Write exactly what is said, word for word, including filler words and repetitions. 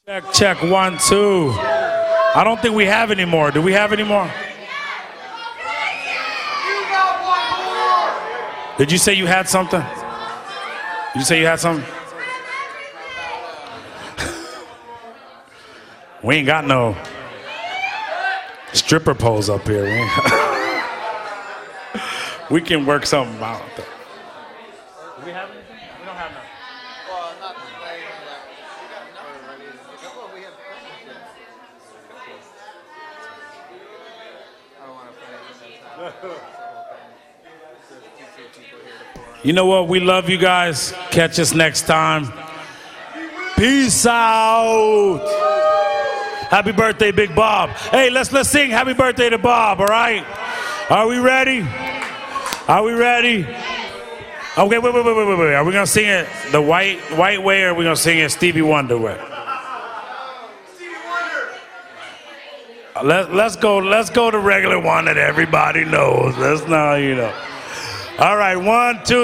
Check, check, one, two. I don't think we have any more. Do we have any more? Did you say you had something? Did you say you had something? We ain't got no stripper poles up here. We, we can work something out. Do we have anything? We don't have nothing. Well, not today. We got enough already. Well, we have I don't want to play this. You know what? We love you guys. Catch us next time. Peace out. Happy birthday, Big Bob. Hey, let's let's sing happy birthday to Bob, all right? Are we ready? Are we ready? Okay, wait, wait, wait, wait, wait, wait. Are we gonna sing it the white white way, or are we gonna sing it Stevie Wonder way? Stevie Wonder. Let let's go. Let's go the regular one that everybody knows. Let's know, you know. All right, one, two.